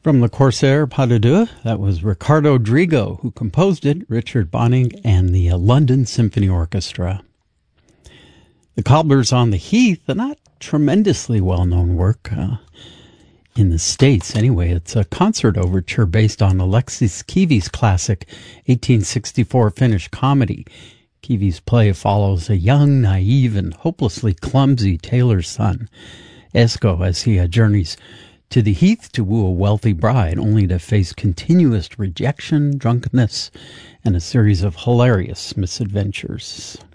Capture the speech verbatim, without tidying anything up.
From the Corsair Pas de Deux, that was Ricardo Drigo, who composed it, Richard Bonning, and the uh, London Symphony Orchestra. The Cobblers on the Heath, a not tremendously well-known work uh, in the States anyway. It's a concert overture based on Alexis Kivi's classic eighteen sixty-four Finnish comedy. Kivi's play follows a young, naive, and hopelessly clumsy tailor's son, Esko, as he uh, journeys to the heath to woo a wealthy bride, only to face continuous rejection, drunkenness, and a series of hilarious misadventures.